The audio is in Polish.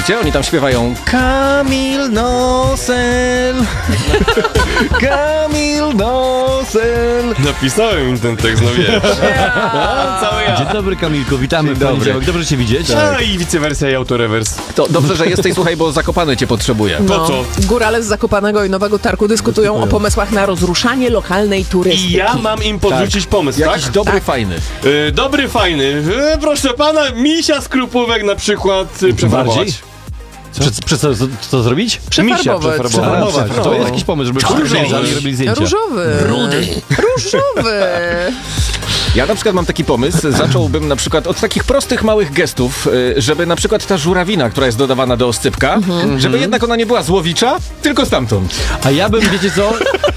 Słyszycie? Oni tam śpiewają Kamil Nosel. Kamil Nosel. Napisałem im ten tekst, no wiesz. Cały ja. Dzień dobry, Kamilku, witamy Dzień w dobry. poniedziałek. Dobrze cię widzieć. A i vice versa i autorewers. To dobrze, że jesteś, słuchaj, bo Zakopane cię potrzebuje. Po co? Górale z Zakopanego i Nowego Targu dyskutują o pomysłach na rozruszanie lokalnej turystyki. I ja mam im podrzucić pomysł, tak? Jakiś dobry, fajny. Dobry, fajny. Proszę pana, misia z Krupówek na przykład przefarbować. Bardziej? Co zrobić? Przefarbować. Przefarbować. To jest jakiś pomysł, żeby robili zdjęcia. Różowy. Różowy. Ja na przykład mam taki pomysł, zacząłbym na przykład od takich prostych, małych gestów, żeby na przykład ta żurawina, która jest dodawana do oscypka, żeby jednak ona nie była złowicza, tylko stamtąd. A ja bym, wiecie co,